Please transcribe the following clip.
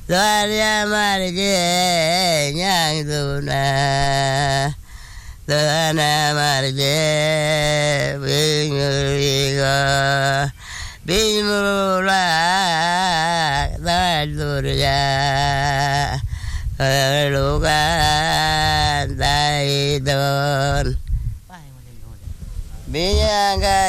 Doria marge nyang duna Dana marge binguriga Bimula Daduria Lugan Daidon Binyanga